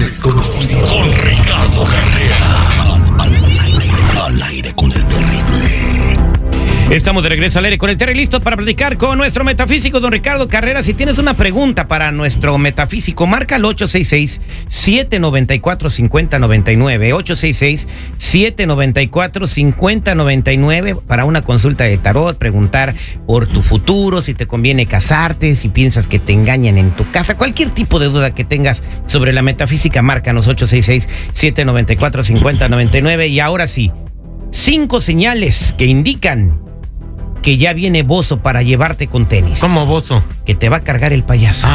desconocido. Con Ricardo Carrera. Al aire con el terrible. Estamos de regreso al aire con el Terry, listos para platicar con nuestro metafísico, don Ricardo Carrera. Si tienes una pregunta para nuestro metafísico, marca al 866-794-5099. 866-794-5099 para una consulta de tarot, preguntar por tu futuro, si te conviene casarte, si piensas que te engañan en tu casa, cualquier tipo de duda que tengas sobre la metafísica, márcanos 866-794-5099. Y ahora sí, 5 señales que indican que ya viene Bozo para llevarte con tenis. ¿Cómo Bozo? Que te va a cargar el payaso.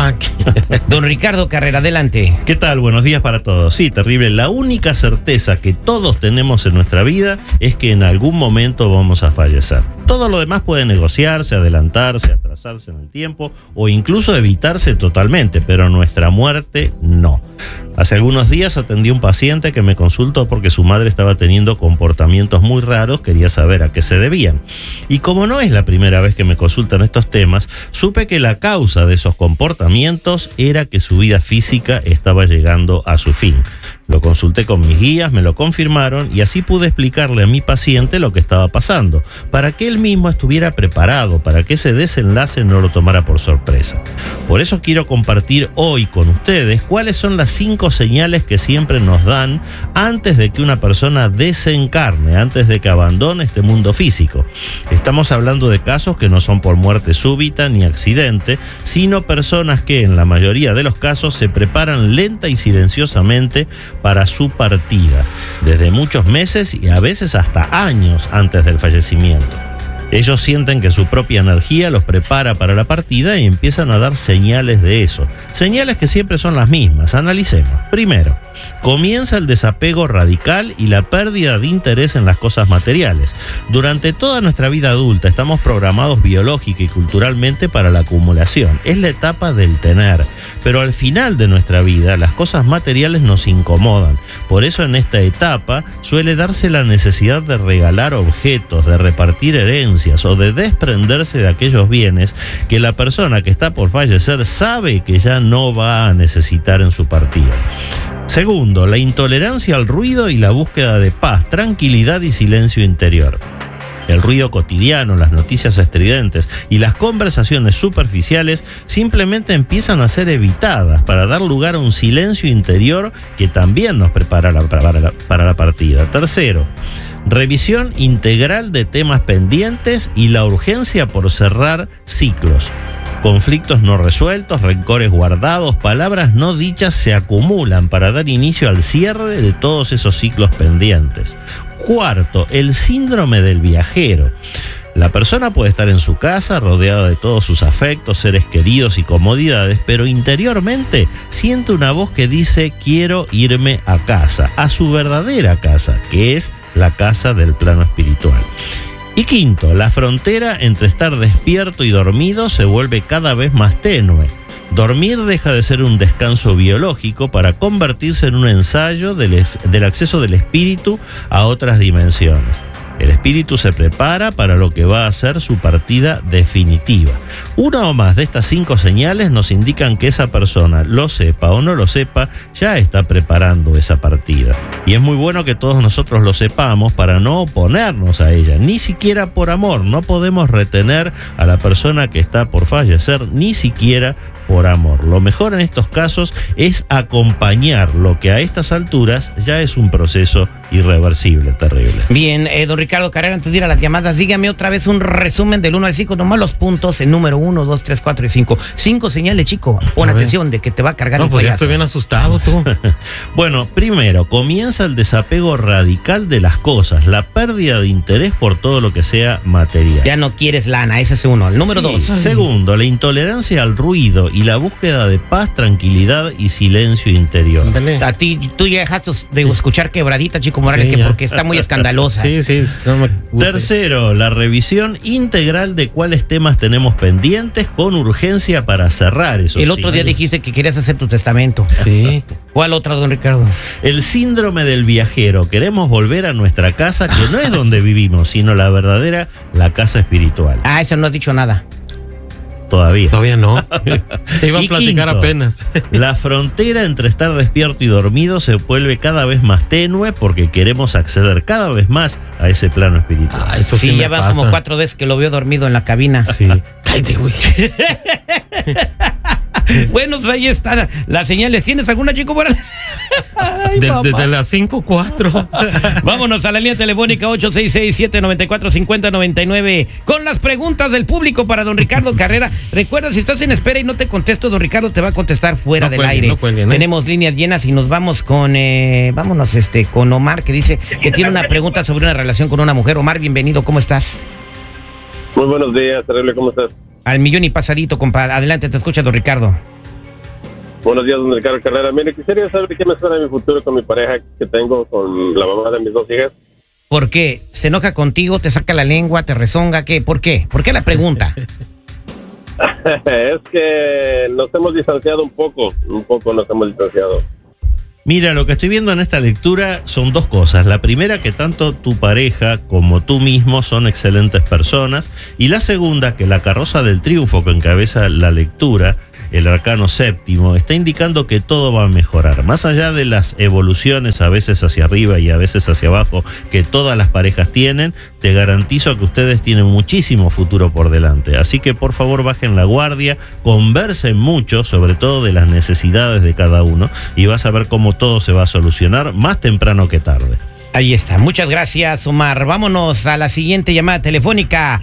Don Ricardo Carrera, adelante. ¿Qué tal? Buenos días para todos. Sí, terrible. La única certeza que todos tenemos en nuestra vida es que en algún momento vamos a fallecer. Todo lo demás puede negociarse, adelantarse, atrasarse en el tiempo o incluso evitarse totalmente, pero nuestra muerte no. Hace algunos días atendí a un paciente que me consultó porque su madre estaba teniendo comportamientos muy raros, quería saber a qué se debían. Y como no es la primera vez que me consultan estos temas, supe que la causa de esos comportamientos era que su vida física estaba llegando a su fin. Lo consulté con mis guías, me lo confirmaron y así pude explicarle a mi paciente lo que estaba pasando, para que él mismo estuviera preparado, para que ese desenlace no lo tomara por sorpresa. Por eso quiero compartir hoy con ustedes cuáles son las 5 señales que siempre nos dan antes de que una persona desencarne, antes de que abandone este mundo físico. Estamos hablando de casos que no son por muerte súbita ni accidente, sino personas que en la mayoría de los casos se preparan lenta y silenciosamente para su partida, desde muchos meses y a veces hasta años antes del fallecimiento. Ellos sienten que su propia energía los prepara para la partida y empiezan a dar señales de eso. Señales que siempre son las mismas. Analicemos. Primero, comienza el desapego radical y la pérdida de interés en las cosas materiales. Durante toda nuestra vida adulta estamos programados biológica y culturalmente para la acumulación. Es la etapa del tener. Pero al final de nuestra vida las cosas materiales nos incomodan. Por eso en esta etapa suele darse la necesidad de regalar objetos, de repartir herencias o de desprenderse de aquellos bienes que la persona que está por fallecer sabe que ya no va a necesitar en su partida. Segundo, la intolerancia al ruido y la búsqueda de paz, tranquilidad y silencio interior. El ruido cotidiano, las noticias estridentes y las conversaciones superficiales simplemente empiezan a ser evitadas para dar lugar a un silencio interior que también nos prepara para la partida. Tercero, revisión integral de temas pendientes y la urgencia por cerrar ciclos. Conflictos no resueltos, rencores guardados, palabras no dichas se acumulan para dar inicio al cierre de todos esos ciclos pendientes. Cuarto, el síndrome del viajero. La persona puede estar en su casa rodeada de todos sus afectos, seres queridos y comodidades, pero interiormente siente una voz que dice: quiero irme a casa, a su verdadera casa, que es la casa del plano espiritual. Y quinto, la frontera entre estar despierto y dormido se vuelve cada vez más tenue. Dormir deja de ser un descanso biológico para convertirse en un ensayo del acceso del espíritu a otras dimensiones. El espíritu se prepara para lo que va a ser su partida definitiva. Una o más de estas 5 señales nos indican que esa persona, lo sepa o no lo sepa, ya está preparando esa partida. Y es muy bueno que todos nosotros lo sepamos para no oponernos a ella, ni siquiera por amor. No podemos retener a la persona que está por fallecer, ni siquiera por amor. Lo mejor en estos casos es acompañar lo que a estas alturas ya es un proceso irreversible, terrible. Bien, don Ricardo Carrera, antes de ir a las llamadas, dígame otra vez un resumen del 1 al 5, nomás los puntos, el número 1, 2, 3, 4 y 5. 5 señales, chico. Pon atención de que te va a cargar el payaso. Ya estoy bien asustado, tú. Bueno, primero, comienza el desapego radical de las cosas, la pérdida de interés por todo lo que sea material. Ya no quieres lana, ese es uno. El número 2. Segundo, la intolerancia al ruido y la búsqueda de paz, tranquilidad y silencio interior. A ti, tú ya dejaste de escuchar Quebradita, Chico Morales, sí, porque está muy escandalosa. Sí, no me gusta. Tercero, la revisión integral de cuáles temas tenemos pendientes con urgencia para cerrar esos. El otro día dijiste que querías hacer tu testamento. Sí. ¿Cuál otra, don Ricardo? El síndrome del viajero. Queremos volver a nuestra casa, que no es donde vivimos, sino la verdadera, la casa espiritual. Eso no has dicho nada. Todavía. Todavía no. Te iba a Y platicar quinto, apenas. La frontera entre estar despierto y dormido se vuelve cada vez más tenue porque queremos acceder cada vez más a ese plano espiritual. Ah, eso sí, Sí, me ya van pasa. como 4 veces que lo veo dormido en la cabina. Sí. Cállate, güey. Bueno, pues ahí están las señales. ¿Tienes alguna, chico? Ay, papá. Desde las 5:04. Vámonos a la línea telefónica 866-794-5099 con las preguntas del público para don Ricardo Carrera. Recuerda, si estás en espera y no te contesto, don Ricardo te va a contestar fuera No del cuelguen, aire. no cuelguen, ¿eh? Tenemos líneas llenas y nos vamos con con Omar, que dice que tiene una pregunta sobre una relación con una mujer. Omar, bienvenido, ¿cómo estás? Muy buenos días, terrible, ¿cómo estás? Al millón y pasadito, compadre. Adelante, te escucha don Ricardo. Buenos días, don Ricardo Carrera. Mire, quisiera saber qué me espera en mi futuro con mi pareja que tengo, con la mamá de mis 2 hijas. ¿Por qué? ¿Se enoja contigo? ¿Te saca la lengua? ¿Te rezonga? ¿Qué? ¿Por qué? ¿Por qué la pregunta? Es que nos hemos distanciado un poco nos hemos distanciado. Mira, lo que estoy viendo en esta lectura son 2 cosas. La primera, que tanto tu pareja como tú mismo son excelentes personas. Y la segunda, que la carroza del triunfo que encabeza la lectura, el arcano séptimo, está indicando que todo va a mejorar. Más allá de las evoluciones, a veces hacia arriba y a veces hacia abajo, que todas las parejas tienen, te garantizo que ustedes tienen muchísimo futuro por delante. Así que por favor bajen la guardia, conversen mucho, sobre todo de las necesidades de cada uno, y vas a ver cómo todo se va a solucionar más temprano que tarde. Ahí está. Muchas gracias, Omar. Vámonos a la siguiente llamada telefónica.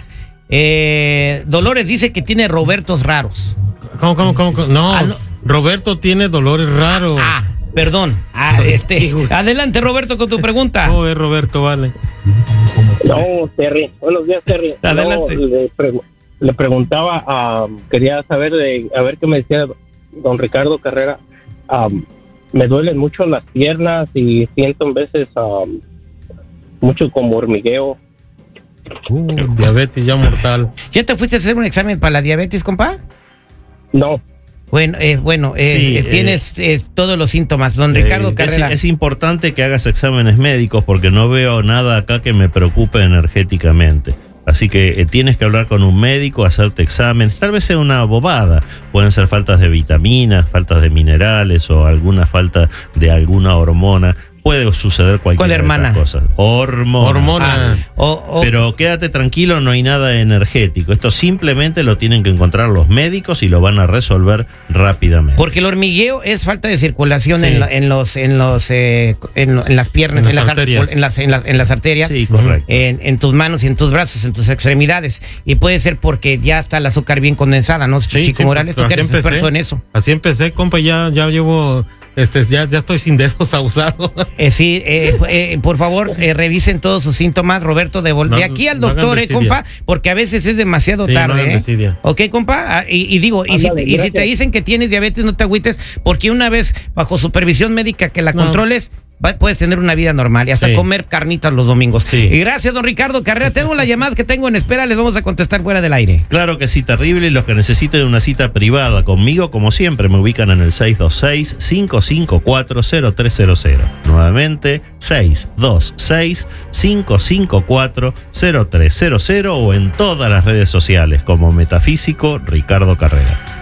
Dolores dice que tiene Robertos raros. ¿Cómo? No, no. Roberto tiene dolores raros. Perdón. Adelante, Roberto, con tu pregunta. No, es Roberto, vale. No, Terry. Buenos días, Terry. Adelante. No, le preguntaba, quería saber a ver qué me decía don Ricardo Carrera. Me duelen mucho las piernas y siento en veces mucho como hormigueo. Diabetes ya mortal. ¿Ya te fuiste a hacer un examen para la diabetes, compa? No. Bueno, Sí, tienes todos los síntomas. Don Ricardo Carrera. Es importante que hagas exámenes médicos porque no veo nada acá que me preocupe energéticamente. Así que tienes que hablar con un médico, hacerte exámenes. Tal vez sea una bobada. Pueden ser faltas de vitaminas, faltas de minerales o alguna falta de alguna hormona. Puede suceder cualquier de esas cosas. Hormona. Pero quédate tranquilo, no hay nada energético. Esto simplemente lo tienen que encontrar los médicos y lo van a resolver rápidamente. Porque el hormigueo es falta de circulación Sí. en las piernas, En las arterias. en las arterias, Sí, correcto. en tus manos y en tus brazos, en tus extremidades. Y puede ser porque ya está el azúcar bien condensada, ¿no? Sí, Chico sí, Morales, tú así que eres empecé. experto en eso. Así empecé, compa, ya llevo, ya estoy sin dedos a usarlo. Por favor, revisen todos sus síntomas, Roberto, de aquí al no hagan doctor, desidia. compa, porque a veces es demasiado Sí, no tarde, hagan desidia. ¿Ok, compa? Y si Ándale, te gracias. dicen que tienes diabetes, no te agüites, porque una vez bajo supervisión médica que la No. controles, puedes tener una vida normal y hasta Sí. comer carnitas los domingos. Sí. Y gracias, don Ricardo Carrera. Tengo las llamadas que tengo en espera, les vamos a contestar fuera del aire. Claro que sí, terrible. Los que necesiten una cita privada conmigo, como siempre, me ubican en el 626-554-0300. Nuevamente, 626-554-0300 o en todas las redes sociales como Metafísico Ricardo Carrera.